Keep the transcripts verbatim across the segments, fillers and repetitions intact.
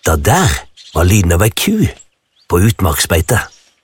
Det der var lyden av ei ku på utmarksbeite.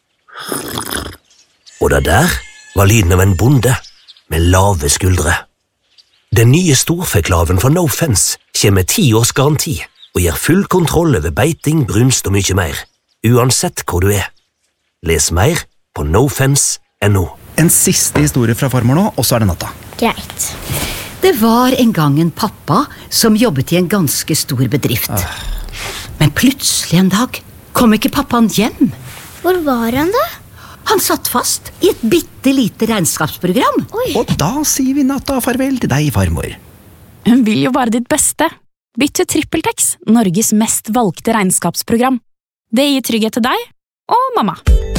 Og det der var lyden av en bonde med lave skuldre. Den nye storfeklaven fra Nofence kommer med ti års garanti og gir full kontroll over beiting, brunst og mye mer, uansett hvor du er. Les mer på nofence punktum no. En siste historie fra farmor nå, og så er det natta. Greit. Det var en gang en pappa som jobbet i en ganske stor bedrift. Ah. Men plutselig en dag kom ikke pappaen hjem. Hvor var han da? Han satt fast i et bitte lite regnskapsprogram. Oi. Og da sier vi natta farvel til deg, farmor. Hun vil jo bare ditt beste. Bytt til TrippelTex, Norges mest valgte regnskapsprogram. Det gir trygghet til deg og mamma.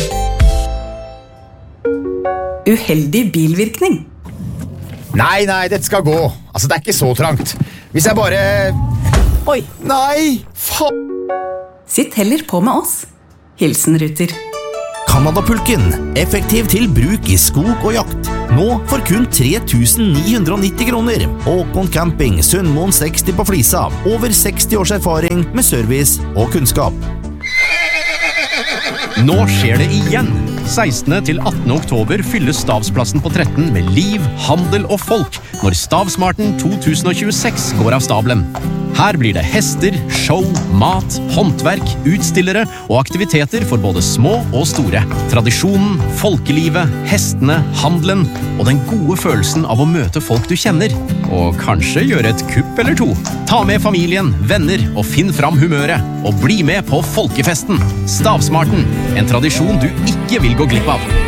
Uheldig bilvirkning. Nei, nei, dette skal gå. Altså, det er ikke så trangt. Hvis jeg bare... Oi. Nei, faen. Sitt heller på med oss. Hilsen Ruter. Canadapulken, effektiv til bruk i skog og jakt. Nå for kun tre tusen ni hundre nitti kroner. Håkon Camping, Sunnmoen seksti på Flisa. Over seksti års erfaring med service og kunnskap. Nå skjer det igjen. sekstende til attende oktober fylles Stavsplassen på tretten med liv, handel og folk når Stavsmarten to tusen tjueseks går av stabelen. Her blir det hester, show, mat, håndverk, utstillere og aktiviteter for både små og store. Tradisjonen, folkelivet, hestene, handelen og den gode følelsen av å møte folk du kjenner. Og kanskje gjøre et kupp eller to. Ta med familien, venner og finn fram humøret. Og bli med på folkefesten. Stavsmarten, en tradisjon du ikke vil gå glipp av.